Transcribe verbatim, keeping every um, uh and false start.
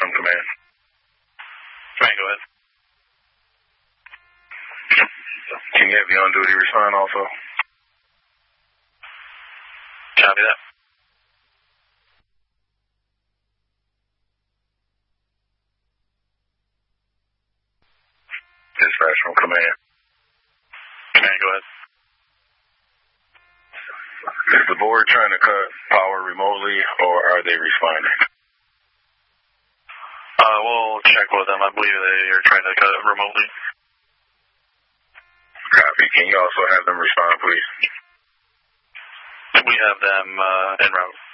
from command. Command, go ahead. Can you have the on-duty respond also? Copy that. Dispatch from command. Command, go ahead. Is the board trying to cut power remotely, or are they responding? Uh, we'll check with them. I believe they are trying to cut it remotely. Copy. Can you also have them respond, please? We have them uh, en route.